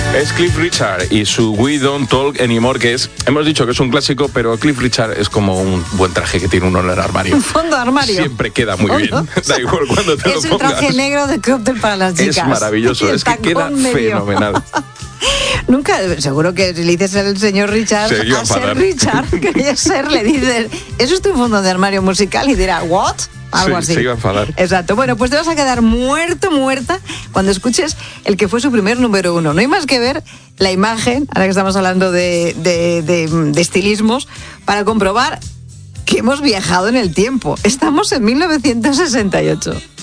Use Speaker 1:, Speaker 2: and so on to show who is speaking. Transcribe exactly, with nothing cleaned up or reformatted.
Speaker 1: Es Cliff Richard y su We Don't Talk Anymore, que es, hemos dicho que es un clásico, pero Cliff Richard es como un buen traje que tiene uno en el armario.
Speaker 2: Un fondo de armario.
Speaker 1: Siempre queda muy bien. Da igual cuando te lo pongas.
Speaker 2: Es el traje negro de cóctel para las chicas.
Speaker 1: Es maravilloso, es que queda medio. Fenomenal.
Speaker 2: Nunca, seguro que si le dices al señor Richard,
Speaker 1: sí,
Speaker 2: a ser Richard, que ser, le dices, ¿eso es tu fondo de armario musical? Y dirá, ¿what? Algo
Speaker 1: sí,
Speaker 2: así.
Speaker 1: Se iba a enfadar.
Speaker 2: Exacto. Bueno, pues te vas a quedar muerto, muerta, cuando escuches el que fue su primer número uno. No hay más que ver la imagen, ahora que estamos hablando de, de, de, de estilismos, para comprobar que hemos viajado en el tiempo. Estamos en mil novecientos sesenta y ocho.